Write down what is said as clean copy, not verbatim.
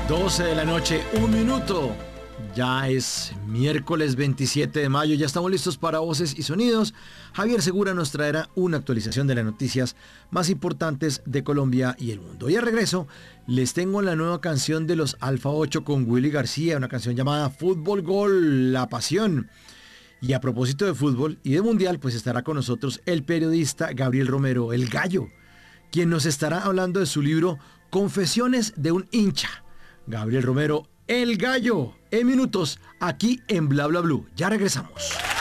12 de la noche, 1 minuto. Ya es miércoles 27 de mayo, ya estamos listos para Voces y Sonidos. Javier Segura nos traerá una actualización de las noticias más importantes de Colombia y el mundo. Y al regreso, les tengo la nueva canción de los Alfa 8 con Willy García, una canción llamada Fútbol Gol, La Pasión. Y a propósito de fútbol y de mundial, pues estará con nosotros el periodista Gabriel Romero, el Gallo, quien nos estará hablando de su libro Confesiones de un hincha. Gabriel Romero, el Gallo, en minutos, aquí en Bla Bla Blue. Ya regresamos.